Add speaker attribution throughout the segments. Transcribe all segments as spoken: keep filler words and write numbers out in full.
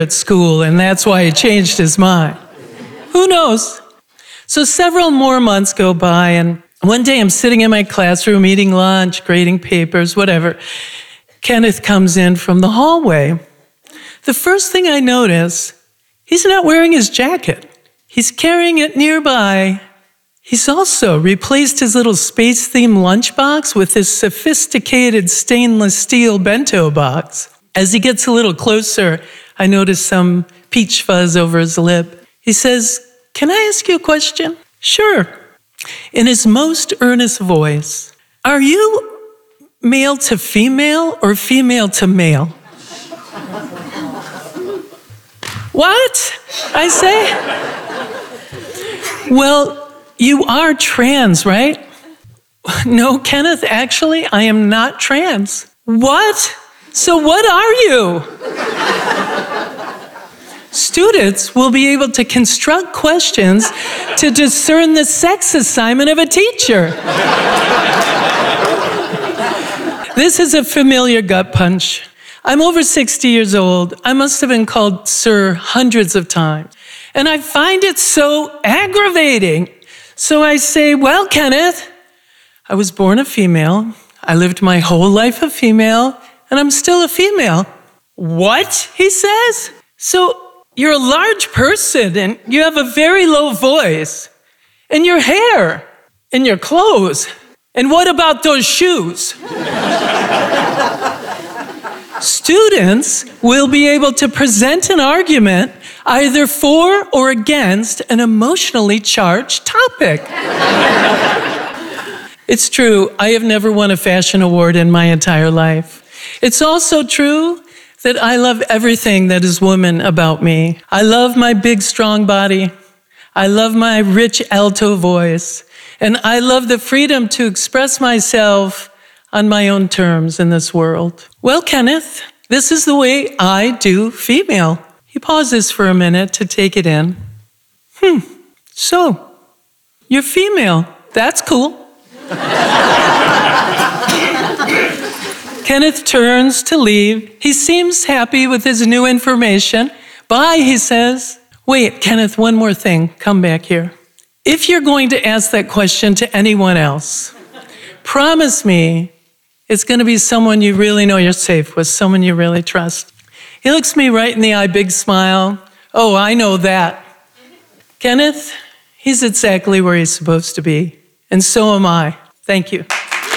Speaker 1: at school, and that's why he changed his mind. Who knows? So several more months go by, and one day I'm sitting in my classroom eating lunch, grading papers, whatever. Kenneth comes in from the hallway. The first thing I notice, he's not wearing his jacket. He's carrying it nearby. He's also replaced his little space-themed lunchbox with this sophisticated stainless steel bento box. As he gets a little closer, I notice some peach fuzz over his lip. He says, "Can I ask you a question?" "Sure." In his most earnest voice, "Are you male to female or female to male?" "What?" I say. "Well, you are trans, right?" "No, Kenneth, actually, I am not trans." "What? So what are you?" Students will be able to construct questions to discern the sex assignment of a teacher. This is a familiar gut punch. I'm over sixty years old. I must have been called sir hundreds of times. And I find it so aggravating. So I say, "Well, Kenneth, I was born a female. I lived my whole life a female, and I'm still a female." "What?" he says. "So you're a large person, and you have a very low voice, and your hair, and your clothes. And what about those shoes?" Students will be able to present an argument either for or against an emotionally charged topic. It's true, I have never won a fashion award in my entire life. It's also true that I love everything that is woman about me. I love my big, strong body. I love my rich alto voice. And I love the freedom to express myself on my own terms in this world. "Well, Kenneth, this is the way I do female." He pauses for a minute to take it in. Hmm, so, you're female. That's cool. Kenneth turns to leave. He seems happy with his new information. "Bye," he says. "Wait, Kenneth, one more thing. Come back here. If you're going to ask that question to anyone else, promise me it's going to be someone you really know you're safe with, someone you really trust." He looks me right in the eye, big smile. "Oh, I know that." Kenneth, he's exactly where he's supposed to be. And so am I. Thank you.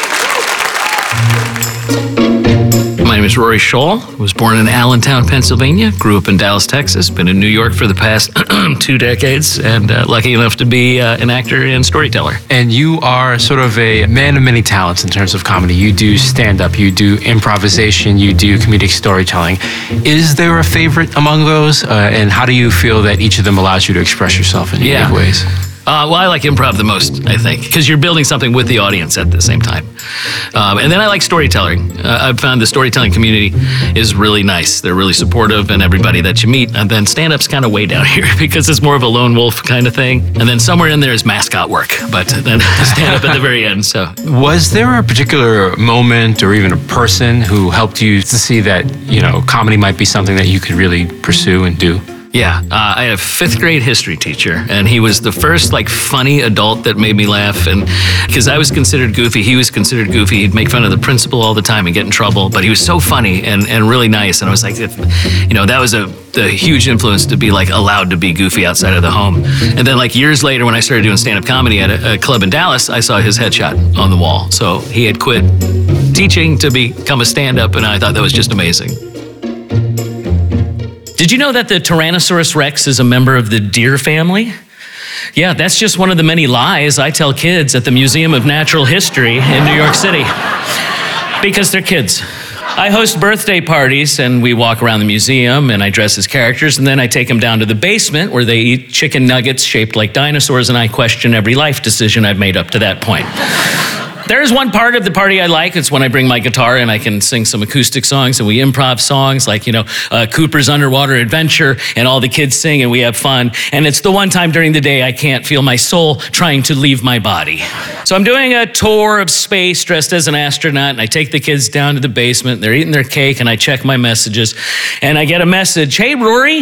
Speaker 2: My name is Rory Scholl. I was born in Allentown, Pennsylvania. Grew up in Dallas, Texas. Been in New York for the past two decades, and uh, lucky enough to be uh, an actor and storyteller.
Speaker 3: And you are sort of a man of many talents in terms of comedy. You do stand-up, you do improvisation, you do comedic storytelling. Is there a favorite among those? Uh, and how do you feel that each of them allows you to express yourself in
Speaker 2: yeah.
Speaker 3: unique ways?
Speaker 2: Uh, well, I like improv the most, I think, because you're building something with the audience at the same time. Um, and then I like storytelling. Uh, I've found the storytelling community is really nice. They're really supportive, and everybody that you meet. And then stand-up's kind of way down here because it's more of a lone wolf kind of thing. And then somewhere in there is mascot work, but then stand-up at the very end. So,
Speaker 3: was there a particular moment or even a person who helped you to see that, you know, comedy might be something that you could really pursue and do?
Speaker 2: Yeah, uh, I had a fifth grade history teacher, and he was the first like funny adult that made me laugh. And because I was considered goofy, he was considered goofy. He'd make fun of the principal all the time and get in trouble, but he was so funny and, and really nice. And I was like, you know, that was a, a huge influence to be like allowed to be goofy outside of the home. And then like years later, when I started doing stand-up comedy at a, a club in Dallas, I saw his headshot on the wall. So he had quit teaching to become a stand-up, and I thought that was just amazing. Did you know that the Tyrannosaurus Rex is a member of the deer family? Yeah, that's just one of the many lies I tell kids at the Museum of Natural History in New York City. Because they're kids. I host birthday parties, and we walk around the museum, and I dress as characters, and then I take them down to the basement where they eat chicken nuggets shaped like dinosaurs, and I question every life decision I've made up to that point. There's one part of the party I like. It's when I bring my guitar and I can sing some acoustic songs and we improv songs like, you know, uh, Cooper's Underwater Adventure, and all the kids sing and we have fun. And it's the one time during the day I can't feel my soul trying to leave my body. So I'm doing a tour of space dressed as an astronaut, and I take the kids down to the basement. They're eating their cake and I check my messages and I get a message. Hey, Rory,